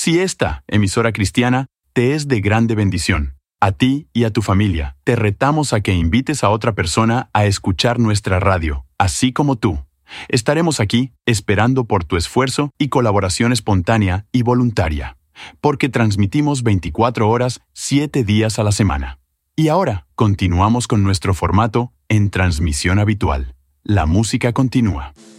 Si esta emisora cristiana te es de grande bendición, a ti y a tu familia, te retamos a que invites a otra persona a escuchar nuestra radio, así como tú. Estaremos aquí esperando por tu esfuerzo y colaboración espontánea y voluntaria, porque transmitimos 24 horas, 7 días a la semana. Y ahora continuamos con nuestro formato en transmisión habitual. La música continúa.